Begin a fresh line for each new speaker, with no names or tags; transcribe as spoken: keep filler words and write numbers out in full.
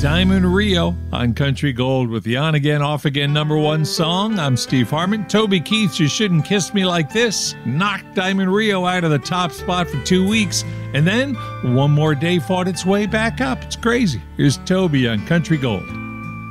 Diamond Rio on Country Gold with the On Again, Off Again number one song. I'm Steve Harmon. Toby Keith, You Shouldn't Kiss Me Like This, knocked Diamond Rio out of the top spot for two weeks. And then One More Day fought its way back up. It's crazy. Here's Toby on Country Gold.